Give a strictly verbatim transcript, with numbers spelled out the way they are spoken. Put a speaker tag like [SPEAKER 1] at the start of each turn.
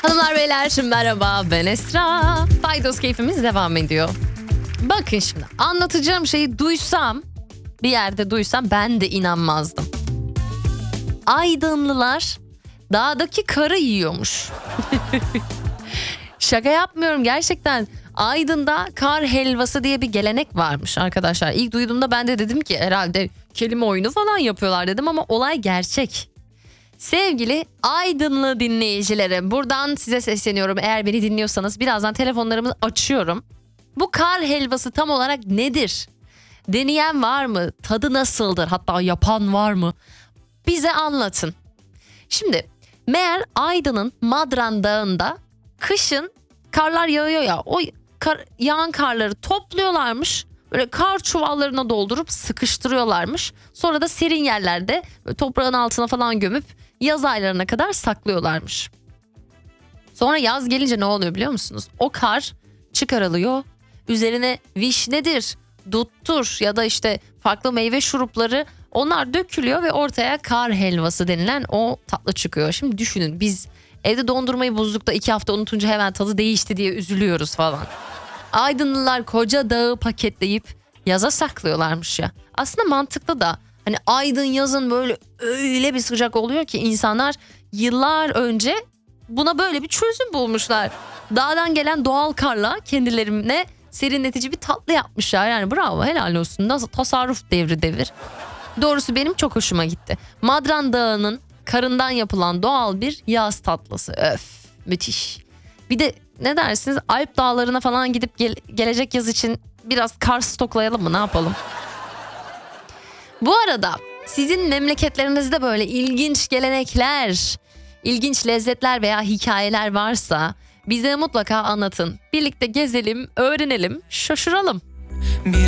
[SPEAKER 1] Hanımlar beyler merhaba, ben Esra. Faydos keyfimiz devam ediyor. Bakın şimdi, anlatacağım şeyi duysam, bir yerde duysam ben de inanmazdım. Aydınlılar dağdaki karı yiyormuş. Şaka yapmıyorum, gerçekten. Aydın'da kar helvası diye bir gelenek varmış arkadaşlar. İlk duyduğumda ben de dedim ki herhalde kelime oyunu falan yapıyorlar dedim ama olay gerçek. Sevgili Aydınlı dinleyicilerim, buradan size sesleniyorum. Eğer beni dinliyorsanız birazdan telefonlarımı açıyorum. Bu kar helvası tam olarak nedir? Deneyen var mı? Tadı nasıldır? Hatta yapan var mı? Bize anlatın. Şimdi meğer Aydın'ın Madran Dağı'nda kışın karlar yağıyor ya, o kar, yağan karları topluyorlarmış. Böyle kar çuvallarına doldurup sıkıştırıyorlarmış. Sonra da serin yerlerde toprağın altına falan gömüp yaz aylarına kadar saklıyorlarmış. Sonra yaz gelince ne oluyor biliyor musunuz? O kar çıkarılıyor. Üzerine vişnedir, duttur ya da işte farklı meyve şurupları, onlar dökülüyor ve ortaya kar helvası denilen o tatlı çıkıyor. Şimdi düşünün, biz evde dondurmayı buzlukta iki hafta unutunca hemen tadı değişti diye üzülüyoruz falan. Aydınlılar koca dağı paketleyip yaza saklıyorlarmış ya. Aslında mantıklı da, hani Aydın yazın böyle öyle bir sıcak oluyor ki insanlar yıllar önce buna böyle bir çözüm bulmuşlar. Dağdan gelen doğal karla kendilerine serinletici bir tatlı yapmışlar. Yani bravo, helal olsun. Nasıl tasarruf devri devir. Doğrusu benim çok hoşuma gitti. Madran Dağı'nın karından yapılan doğal bir yaz tatlısı. Öf, müthiş. Bir de ne dersiniz, Alp dağlarına falan gidip gel- gelecek yaz için biraz kar stoklayalım mı, ne yapalım? Bu arada sizin memleketlerinizde böyle ilginç gelenekler, ilginç lezzetler veya hikayeler varsa bize mutlaka anlatın. Birlikte gezelim, öğrenelim, şaşıralım.